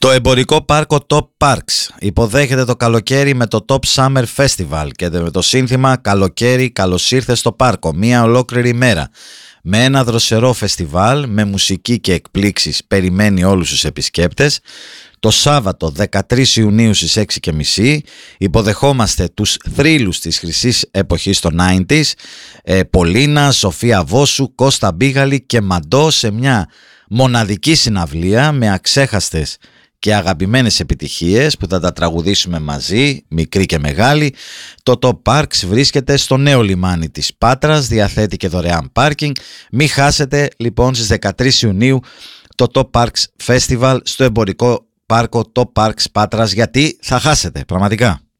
Το εμπορικό πάρκο Top Parks υποδέχεται το καλοκαίρι με το Top Summer Festival και με το σύνθημα «Καλοκαίρι, καλώς ήρθες στο πάρκο». Μία ολόκληρη ημέρα με ένα δροσερό φεστιβάλ με μουσική και εκπλήξεις περιμένει όλους τους επισκέπτες. Το Σάββατο 13 Ιουνίου στις 6.30 υποδεχόμαστε τους θρύλους της χρυσής εποχής των 90s, Πολίνα, Σοφία Βόσου, Κώστα Μπίγαλη και Μαντό σε μια μοναδική συναυλία με αξέχαστες και αγαπημένες επιτυχίες που θα τα τραγουδήσουμε μαζί, μικρή και μεγάλη. Το Top Parks βρίσκεται στο νέο λιμάνι της Πάτρας, διαθέτει και δωρεάν πάρκινγκ. Μην χάσετε λοιπόν στις 13 Ιουνίου το Top Parks Festival στο εμπορικό πάρκο Top Parks Πάτρας, γιατί θα χάσετε πραγματικά.